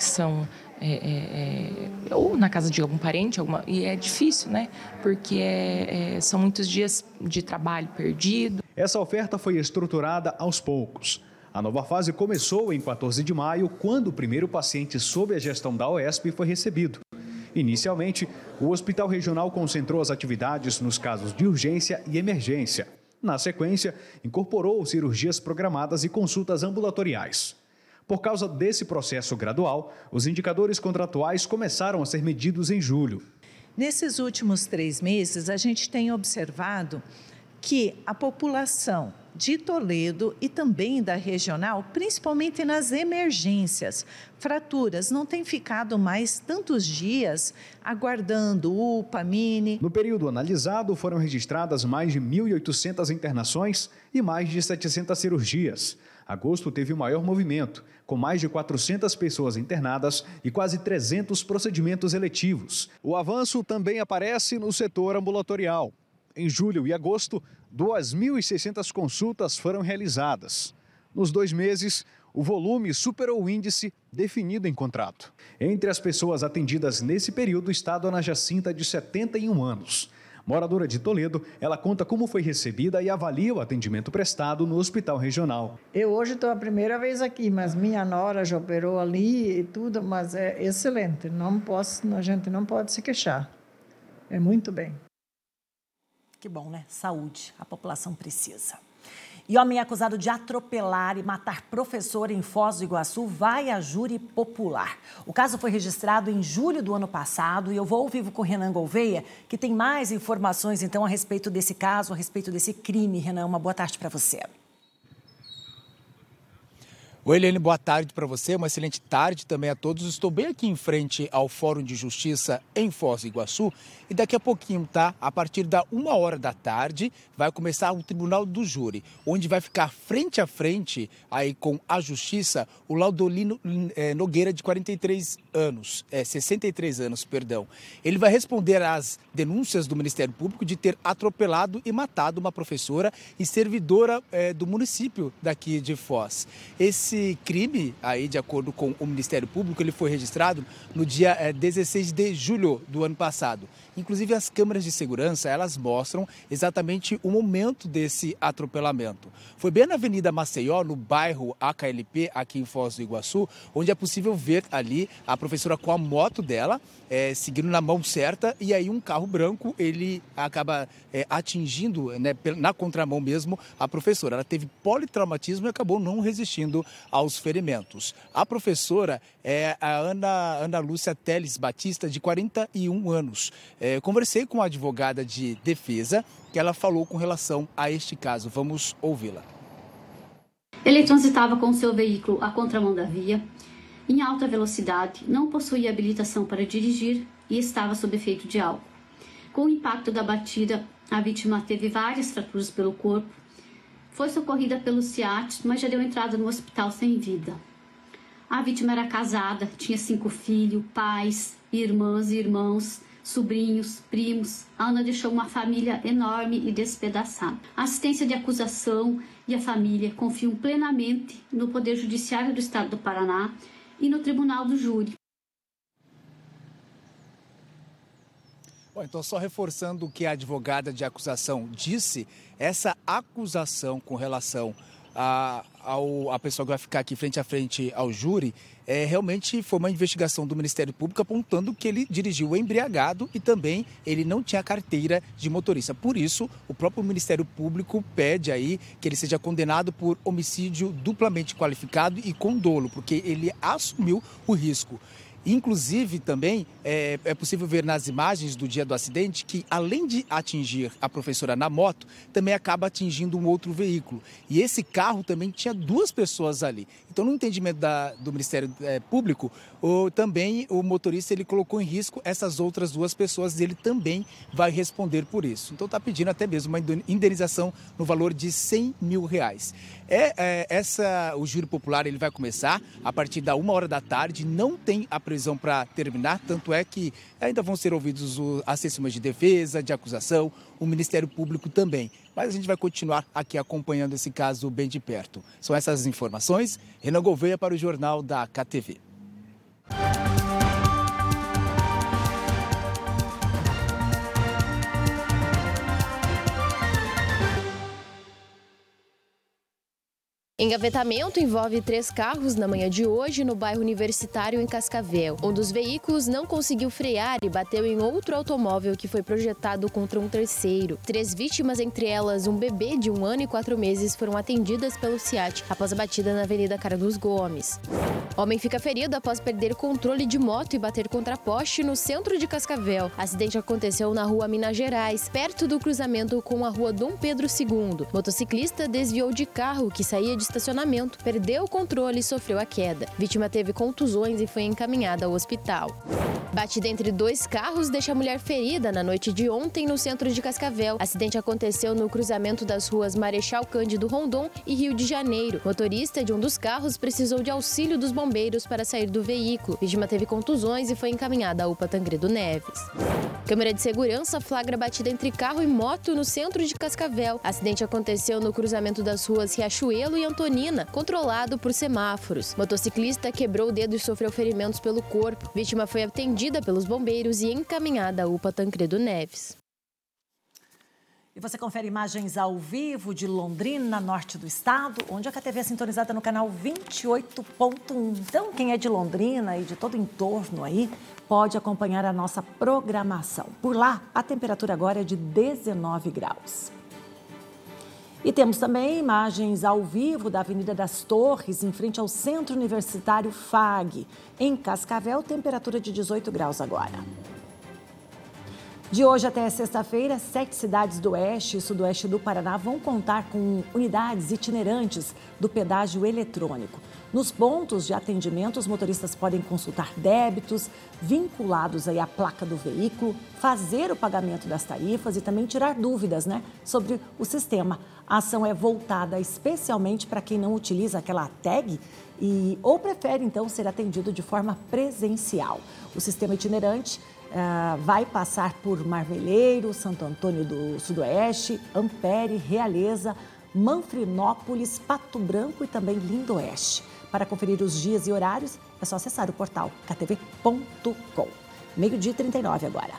que são ou na casa de algum parente, e é difícil, né? Porque são muitos dias de trabalho perdido. Essa oferta foi estruturada aos poucos. A nova fase começou em 14 de maio, quando o primeiro paciente sob a gestão da OESP foi recebido. Inicialmente, o Hospital Regional concentrou as atividades nos casos de urgência e emergência. Na sequência, incorporou cirurgias programadas e consultas ambulatoriais. Por causa desse processo gradual, os indicadores contratuais começaram a ser medidos em julho. Nesses últimos 3 meses, a gente tem observado que a população de Toledo e também da regional, principalmente nas emergências, fraturas, não tem ficado mais tantos dias aguardando UPA, mini. No período analisado, foram registradas mais de 1.800 internações e mais de 700 cirurgias. Agosto teve o maior movimento, com mais de 400 pessoas internadas e quase 300 procedimentos eletivos. O avanço também aparece no setor ambulatorial. Em julho e agosto, 2.600 consultas foram realizadas. Nos 2 meses, o volume superou o índice definido em contrato. Entre as pessoas atendidas nesse período está a dona Jacinta, de 71 anos. Moradora de Toledo, ela conta como foi recebida e avalia o atendimento prestado no Hospital Regional. Eu hoje estou a primeira vez aqui, mas minha nora já operou ali e tudo, mas é excelente. A gente não pode se queixar. É muito bem. Que bom, né? Saúde, a população precisa. E homem acusado de atropelar e matar professor em Foz do Iguaçu vai a júri popular. O caso foi registrado em julho do ano passado e eu vou ao vivo com o Renan Gouveia, que tem mais informações então a respeito desse caso, a respeito desse crime. Renan, uma boa tarde para você. Oi, Eliane, boa tarde para você, uma excelente tarde também a todos. Estou bem aqui em frente ao Fórum de Justiça em Foz do Iguaçu e daqui a pouquinho, tá? A partir da 1h da tarde, vai começar o Tribunal do Júri, onde vai ficar frente a frente aí com a Justiça o Laudolino Nogueira, de 63 anos, perdão. Ele vai responder às denúncias do Ministério Público de ter atropelado e matado uma professora e servidora do município daqui de Foz. Esse crime, aí, de acordo com o Ministério Público, ele foi registrado no dia 16 de julho do ano passado. Inclusive, as câmeras de segurança, elas mostram exatamente o momento desse atropelamento. Foi bem na Avenida Maceió, no bairro AKLP, aqui em Foz do Iguaçu, onde é possível ver ali a professora com a moto dela, seguindo na mão certa, e aí um carro branco, ele acaba atingindo, né, na contramão mesmo, a professora. Ela teve politraumatismo e acabou não resistindo aos ferimentos. A professora é a Ana Lúcia Teles Batista, de 41 anos. Conversei com a advogada de defesa, que ela falou com relação a este caso. Vamos ouvi-la. Ele transitava com seu veículo à contramão da via, em alta velocidade, não possuía habilitação para dirigir e estava sob efeito de álcool. Com o impacto da batida, a vítima teve várias fraturas pelo corpo. Foi socorrida pelo SEAT, mas já deu entrada no hospital sem vida. A vítima era casada, tinha 5 filhos, pais, irmãs e irmãos, sobrinhos, primos. A Ana deixou uma família enorme e despedaçada. A assistência de acusação e a família confiam plenamente no Poder Judiciário do Estado do Paraná e no Tribunal do Júri. Bom, então, só reforçando o que a advogada de acusação disse, essa acusação com relação a pessoa que vai ficar aqui frente a frente ao júri, realmente foi uma investigação do Ministério Público apontando que ele dirigiu embriagado e também ele não tinha carteira de motorista. Por isso, o próprio Ministério Público pede aí que ele seja condenado por homicídio duplamente qualificado e com dolo, porque ele assumiu o risco. Inclusive, também é possível ver nas imagens do dia do acidente que, além de atingir a professora na moto, também acaba atingindo um outro veículo. E esse carro também tinha 2 pessoas ali. Então, no entendimento do Ministério Público, também o motorista ele colocou em risco essas outras 2 pessoas e ele também vai responder por isso. Então, está pedindo até mesmo uma indenização no valor de R$100 mil. O júri popular ele vai começar a partir da 1h da tarde, não tem a prisão para terminar, tanto é que ainda vão ser ouvidos as testemunhas de defesa, de acusação, o Ministério Público também. Mas a gente vai continuar aqui acompanhando esse caso bem de perto. São essas informações. Renan Gouveia para o Jornal da KTV. Engavetamento envolve 3 carros na manhã de hoje no bairro Universitário, em Cascavel. Um dos veículos não conseguiu frear e bateu em outro automóvel que foi projetado contra um terceiro. 3 vítimas, entre elas um bebê de 1 ano e 4 meses, foram atendidas pelo SIAT após a batida na Avenida Carlos Gomes. Homem fica ferido após perder controle de moto e bater contra poste no centro de Cascavel. Acidente aconteceu na rua Minas Gerais, perto do cruzamento com a rua Dom Pedro II. Motociclista desviou de carro que saía de estacionamento, perdeu o controle e sofreu a queda. Vítima teve contusões e foi encaminhada ao hospital. Batida entre 2 carros deixa a mulher ferida na noite de ontem no centro de Cascavel. Acidente aconteceu no cruzamento das ruas Marechal Cândido Rondon e Rio de Janeiro. Motorista de um dos carros precisou de auxílio dos bombeiros para sair do veículo. Vítima teve contusões e foi encaminhada à UPA Tancredo Neves. Câmera de segurança flagra batida entre carro e moto no centro de Cascavel. Acidente aconteceu no cruzamento das ruas Riachuelo e Antonina, controlado por semáforos. Motociclista quebrou o dedo e sofreu ferimentos pelo corpo. Vítima foi atendida pelos bombeiros e encaminhada à UPA Tancredo Neves. E você confere imagens ao vivo de Londrina, norte do estado, onde a KTV é sintonizada no canal 28.1. Então, quem é de Londrina e de todo o entorno aí, pode acompanhar a nossa programação. Por lá, a temperatura agora é de 19 graus. E temos também imagens ao vivo da Avenida das Torres, em frente ao Centro Universitário FAG. Em Cascavel, temperatura de 18 graus agora. De hoje até sexta-feira, 7 cidades do oeste e sudoeste do Paraná vão contar com unidades itinerantes do pedágio eletrônico. Nos pontos de atendimento, os motoristas podem consultar débitos vinculados aí à placa do veículo, fazer o pagamento das tarifas e também tirar dúvidas, sobre o sistema. A ação é voltada especialmente para quem não utiliza aquela tag ou prefere, então, ser atendido de forma presencial. O sistema itinerante vai passar por Marmeleiro, Santo Antônio do Sudoeste, Ampere, Realeza, Manfrinópolis, Pato Branco e também Lindoeste. Para conferir os dias e horários, é só acessar o portal ktv.com. 12h39 agora.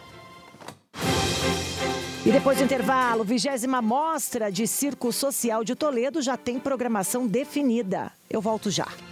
E depois do intervalo, 20ª Mostra de Circo Social de Toledo já tem programação definida. Eu volto já.